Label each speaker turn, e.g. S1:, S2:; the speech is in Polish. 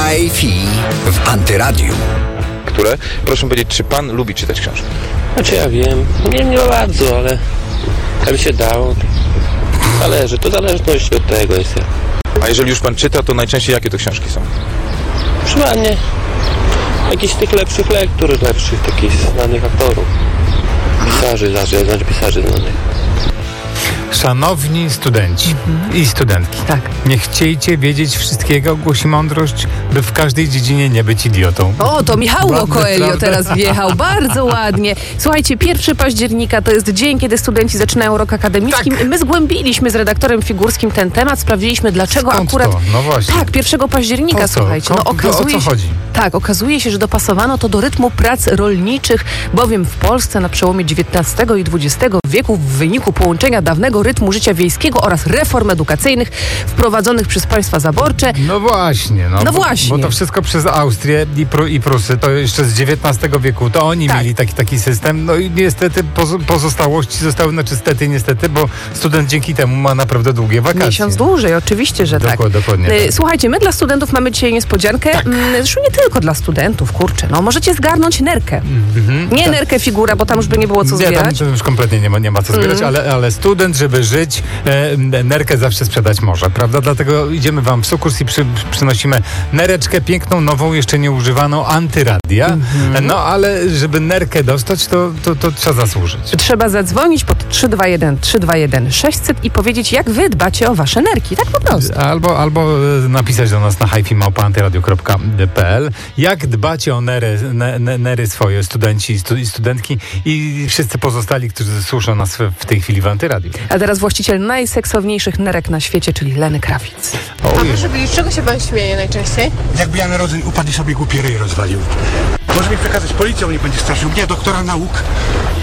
S1: Hi-Fi w Antyradiu.
S2: Które, proszę powiedzieć, czy pan lubi czytać książki?
S3: Znaczy ja wiem, nie bardzo, ale się dało. Zależy, to zależność od tego jest.
S2: A jeżeli już pan czyta, to najczęściej jakie to książki są?
S3: Przynajmniej jakichś tych lepszych lektur, lepszych takich znanych aktorów. Pisarzy znanych.
S4: Szanowni studenci i studentki,
S5: Tak.
S4: nie chciejcie wiedzieć wszystkiego, głosi mądrość, by w każdej dziedzinie nie być idiotą.
S5: O, to Michał
S4: Ładne,
S5: Coelho
S4: prawda?
S5: teraz wjechał. Bardzo ładnie. Słuchajcie, 1 października to jest dzień, kiedy studenci zaczynają rok akademicki.
S4: Tak.
S5: My zgłębiliśmy z redaktorem Figurskim ten temat, sprawdziliśmy, dlaczego
S4: Skąd
S5: akurat...
S4: to? No właśnie.
S5: Tak, 1 października,
S4: Po co?
S5: słuchajcie. No, okazuje
S4: o co
S5: się,
S4: chodzi?
S5: Tak, okazuje się, że dopasowano to do rytmu prac rolniczych, bowiem w Polsce na przełomie XIX i XX wieku w wyniku połączenia dawnego rytmu życia wiejskiego oraz reform edukacyjnych wprowadzonych przez państwa zaborcze.
S4: No właśnie.
S5: No właśnie.
S4: Bo to wszystko przez Austrię i Prusy, to jeszcze z XIX wieku, to oni
S5: Tak.
S4: mieli taki system. No i niestety pozostałości zostały, niestety, bo student dzięki temu ma naprawdę długie wakacje.
S5: Miesiąc dłużej, oczywiście, że tak.
S4: Dokładnie. Tak.
S5: Słuchajcie, my dla studentów mamy dzisiaj niespodziankę. Zresztą nie tylko dla studentów, kurczę. No, możecie zgarnąć nerkę. Nie nerkę figura, bo tam już by nie było co
S4: Nie, tam
S5: zbierać.
S4: to już kompletnie nie ma co zbierać, ale student, żeby żyć, nerkę zawsze sprzedać może, prawda? Dlatego idziemy wam w sukurs i przynosimy nereczkę piękną, nową, jeszcze nieużywaną, Antyradia. No, ale żeby nerkę dostać, to trzeba zasłużyć.
S5: Trzeba zadzwonić pod 321 600 i powiedzieć, jak wy dbacie o wasze nerki. Tak po prostu.
S4: Albo napisać do nas na hifi@antyradio.pl. Jak dbacie o nery swoje, studenci i studentki i wszyscy pozostali, którzy słuchają nas w tej chwili w Antyradiu.
S5: A teraz właściciel najseksowniejszych nerek na świecie, czyli Lenny Kravitz.
S6: A proszę powiedzieć, czego się pan śmieje najczęściej?
S7: Jakby ja narodzeń upadł i sobie głupi ryj rozwalił. Może mi przekazać, policją nie będzie straszył, mnie, doktora nauk.